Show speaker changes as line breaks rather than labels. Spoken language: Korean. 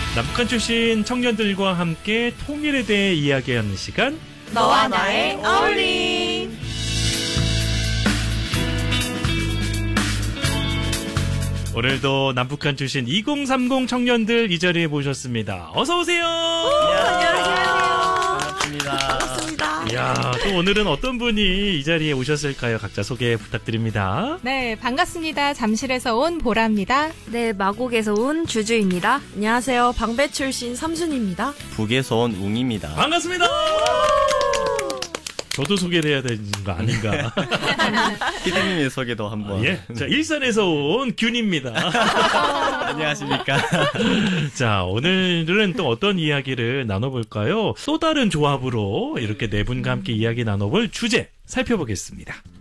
남북한 출신 청년들과 함께 통일에 대해 이야기하는 시간,
너와 나의 어울림.
오늘도 남북한 출신 2030 청년들 이 자리에 모셨습니다. 어서 오세요.
안녕하세요.
반갑습니다.
반갑습니다.
이야, 또 오늘은 어떤 분이 이 자리에 오셨을까요? 각자 소개 부탁드립니다.
네, 반갑습니다. 잠실에서 온 보라입니다.
네, 마곡에서 온 주주입니다. 안녕하세요. 방배 출신 삼순입니다.
북에서 온 웅입니다.
반갑습니다. 저도 소개를 해야 되는 거 아닌가?
피디님의 소개도 한번.
예. 자, 일산에서 온 균입니다.
안녕하십니까.
자, 오늘은 또 어떤 이야기를 나눠볼까요? 또 다른 조합으로 이렇게 네 분과 함께 이야기 나눠볼 주제 살펴보겠습니다.